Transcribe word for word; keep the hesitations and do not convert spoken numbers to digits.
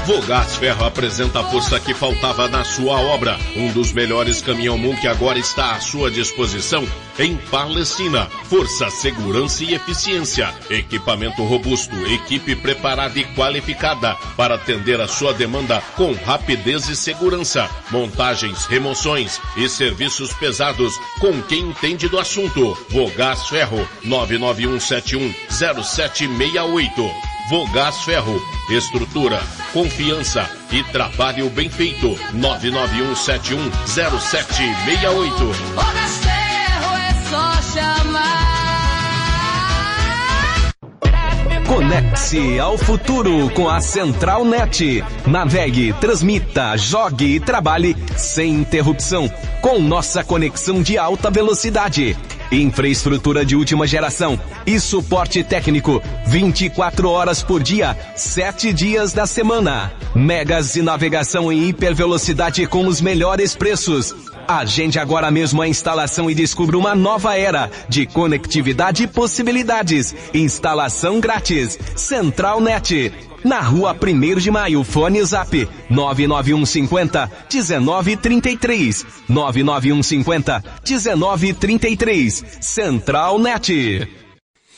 Vogás Ferro apresenta a força que faltava na sua obra. Um dos melhores caminhão-mum que agora está à sua disposição em Palestina. Força, segurança e eficiência. Equipamento robusto, equipe preparada e qualificada para atender a sua demanda com rapidez e segurança. Montagens, remoções e serviços pesados com quem entende do assunto. Vogás Ferro, nove nove um sete um zero sete seis oito. Vogás Ferro, estrutura, confiança e trabalho bem feito. nove nove um sete um zero sete seis oito. Vogás Ferro é só chamar. Conecte ao futuro com a Central Net. Navegue, transmita, jogue e trabalhe sem interrupção com nossa conexão de alta velocidade. Infraestrutura de última geração e suporte técnico vinte e quatro horas por dia, sete dias da semana. Megas de navegação em hipervelocidade com os melhores preços. Agende agora mesmo a instalação e descubra uma nova era de conectividade e possibilidades. Instalação grátis. Central Net. Na rua primeiro de maio, fone zap nove nove um cinco zero um nove três três. nove nove um cinco zero um nove três três. Central Net.